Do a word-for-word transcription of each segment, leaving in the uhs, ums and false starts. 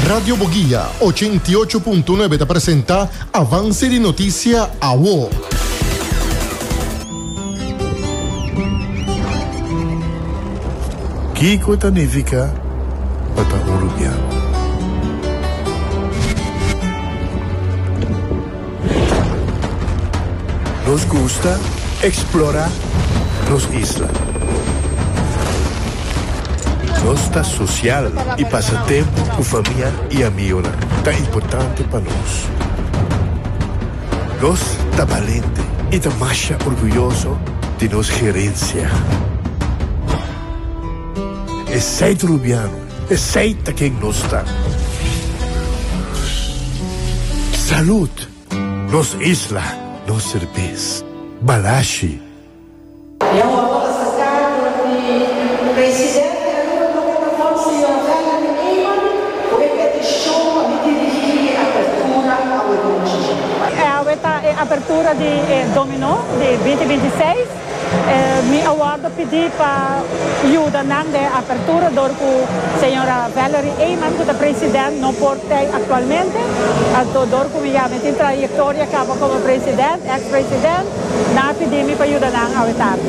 Radio Boguía ochenta y ocho punto nueve te presenta Avance de Noticia A W O. Kiko Tanifica Pata Uruguayano. Nos gusta explorar las islas. Nos está social y pasatiempo con familia y amigos tan importante para nos. Nos está valiente y está más orgulloso de nos gerencia. Es seis rubiano, es seis quien nos está. Salud, nos isla, nos cerveza, balashi. Eu vou sacar o presidente do Conselho o repetição de dirigir a abertura ao economia. É a abertura de eh, Dominó de vinte e vinte e seis. Eh, mi awardo pedir para ajuda na apertura do a senhora Valerie Eyman, que é presidente no portei atualmente. Então, do que já tem trajetória acaba como presidente, ex-presidente, na pedir para ajudar na abertura.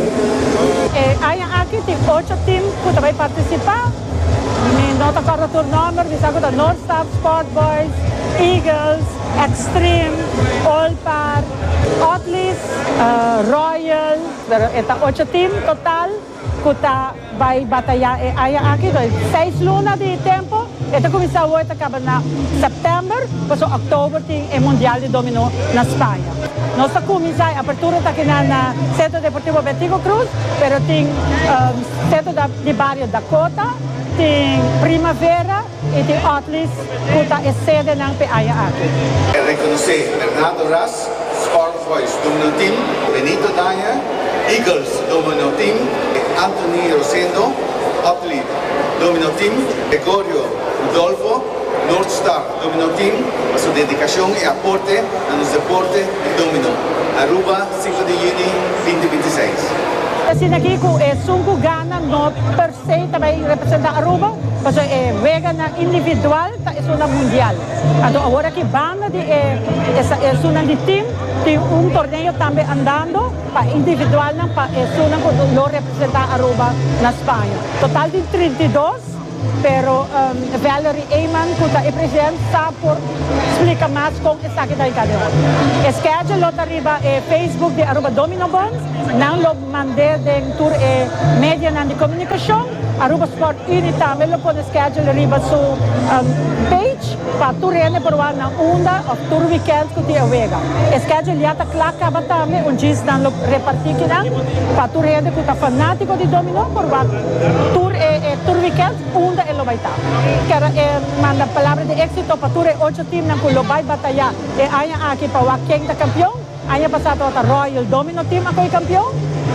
Há aqui tem oito times que também participar. Mi nota corre o nome, vi sa da North Star Sport Boys, Eagles, Extreme, Allpar, Otlis, uh, Royal, pero eta ocho team total que está vai batalhar e aí aqui dois seis lunas de tempo. Eta começa hoje acaba na setembro, passou outubro tem o mundial de dominó na Espanha. Nossa começa a abertura está aqui na, na Centro Deportivo Betico Cruz, pero tem um, Centro da, de Barrio Dakota, tem Primavera e tem Otlis que está a sede na P A I A aqui. É reconhecer Bernardo Ras, Sport Boys Domino Team, Benito Daya, Eagles Domino Team, Anthony Rosendo, Otli Domino Team, Gregorio Rodolfo, North Star Domino Team, a sua dedicação e aporte nos deportes de domino. Aruba, cinco de junho, vinte e vinte e seis. Assim aqui com é cinco Ghana no per se também representa Aruba, mas é vega na individual tá é uma mundial. Então agora que banda de é essa é uma de team tem um torneio também andando para individual não para é uma que não representa Aruba na Espanha. Total de trinta e dois, pero um, Valerie Eyman que é presidente sabe por explica mais como está aqui daí cada um. Schedule lo arriba é Facebook de Aruba Domino Bonds, não lo mandei de tour é media de comunicação. Aruba Sport Uni também lo pode schedule arriba su um, page para tu rende por lá na onda ou tour weekend que te vega. Schedule já tá claro que também um dia não lo repartir que não para tu rende que tá fanático de dominó por lá tour é tour weekend onda e lo vai estar. Quero é manda palavra de êxito para tu oito time que lo vai batalhar e aí aqui para o quem tá campeão. Ano passado a Royal Domino Team ako campeão.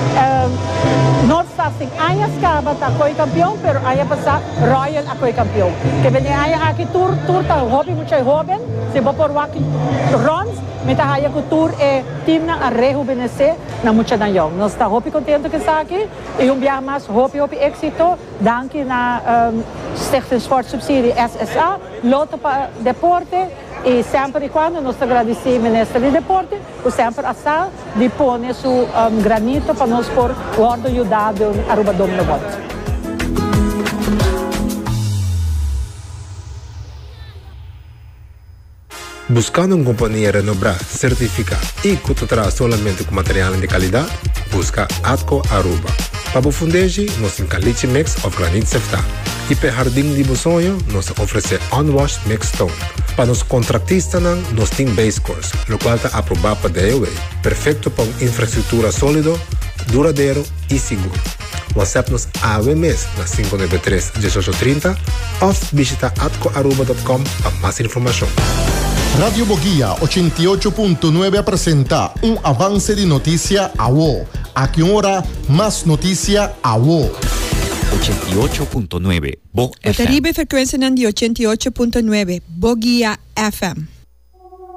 Um, North Star Sing años kabat ako campeão, pero ano passado Royal ako campeão. Que vem ano aqui tour tour ta hobby muito jovem, se vou por aqui runs, me tá aí que tour é team na rejuvenescer na muito na young. Nós está hobby contento que está aqui e um dia mais hobby hobby êxito, danke na um, Stichting Sport Subsidie S S A, Loto para Deporte. E sempre quando nós agradecemos ao ministro de Deporte, o sempre está de pôr su um, granito para nós por guarda ajudado a Aruba Domino Bonds. Buscando uma companhia renombrada, certificada e que te traz somente com material de qualidade, busca Atco Aruba. Para o fundejo, nós temos caliche mix of granite sefta. E para o jardim de sonho, nós oferecemos unwashed mix stone. Para os contratistas, nós temos base course, o qual está aprovado para D O A. Perfeito para uma infraestrutura sólida, duradouro e seguro. WhatsApp-nos a W M S na cinco nove três, um oito três zero ou visita atco aruba ponto com para mais informação. Radio Boguía ochenta y ocho punto nueve presenta un avance de noticia A W O. A qué hora más noticia A W O. ochenta y ocho punto nueve Bo F M. Terrible frecuencia de ochenta y ocho punto nueve Boguía F M.